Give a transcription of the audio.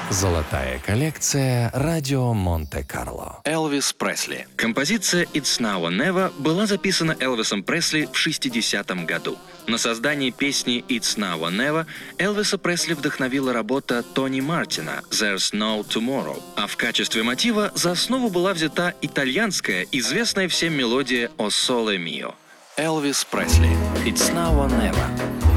Золотая коллекция «Радио Монте-Карло». Элвис Пресли. Композиция «It's Now or Never» была записана Элвисом Пресли в 60-м году. На создание песни «It's Now or Never» Элвиса Пресли вдохновила работа Тони Мартина «There's No Tomorrow», а в качестве мотива за основу была взята итальянская, известная всем мелодия «O Sole Mio». Элвис Пресли. «It's Now or Never».